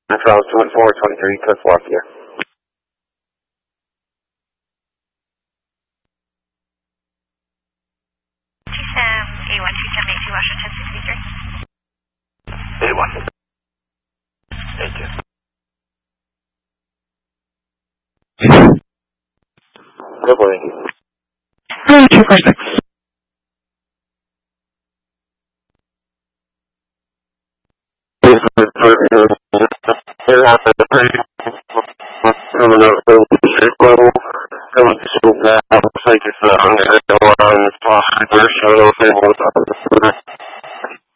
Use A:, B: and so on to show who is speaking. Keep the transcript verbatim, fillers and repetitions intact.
A: From two one four twenty-three, Cliff Walk here.
B: Um, A one two seven eight two Washington sixty-three.
A: A one. A two. Good morning.
C: Oh, two four six.
A: Looks like it's uh, on the on the spot. We're showing those